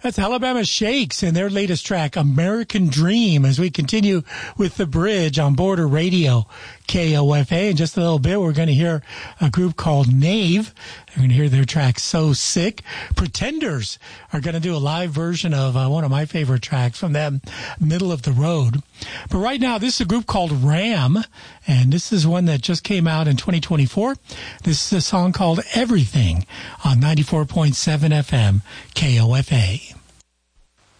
That's Alabama Shakes and their latest track, American Dream, as we continue with The Bridge on Border Radio, KOFA. In just a little bit, we're going to hear a group called Nave. We're going to hear their track, So Sick. Pretenders are going to do a live version of one of my favorite tracks from them, Middle of the Road. But right now, this is a group called Ram, and this is one that just came out in 2024. This is a song called Everything on 94.7 FM, KOFA.